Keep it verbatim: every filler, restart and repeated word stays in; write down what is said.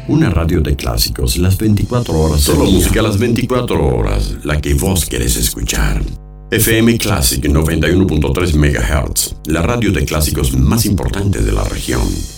Una radio de clásicos, las veinticuatro horas. Solo música las veinticuatro horas, la que vos querés escuchar. F M Classic noventa y uno punto tres megahertz, la radio de clásicos más importante de la región.